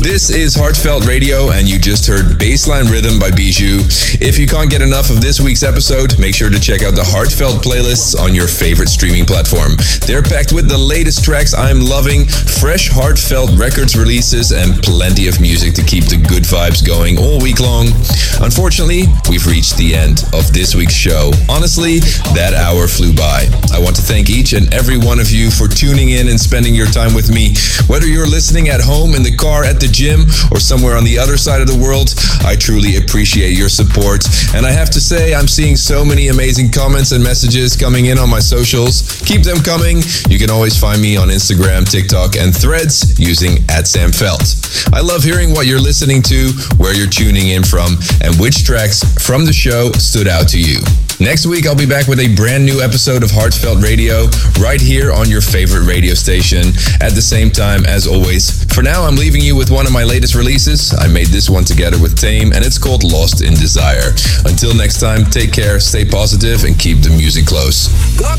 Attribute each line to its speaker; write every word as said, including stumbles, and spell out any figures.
Speaker 1: This is Heartfelt Radio, and you just heard Bassline Rhythm by Bijou. If you can't get enough of this week's episode, make sure to check out the Heartfelt playlists on your favorite streaming platform. They're packed with the latest tracks I'm loving, fresh Heartfelt Records releases, and plenty of music to keep the good vibes going all week long. Unfortunately, we've reached the end of this week's show. Honestly, that hour flew by. I want to thank each and every one of you for tuning in and spending your time with me. Whether you're listening at home, in the car, at the gym, or somewhere on the other side of the world, I truly appreciate your support. And I have to say, I'm seeing so many amazing comments and messages coming in on my socials. Keep them coming. You can always find me on Instagram, TikTok, and Threads using at Sam Felt. I love hearing what you're listening to, where you're tuning in from, and which tracks from the show stood out to you. Next week, I'll be back with a brand new episode of Heartfelt Radio, right here on your favorite radio station, at the same time as always. For now, I'm leaving you with one of my latest releases. I made this one together with Tame, and it's called Lost in Desire. Until next time, take care, stay positive, and keep the music close.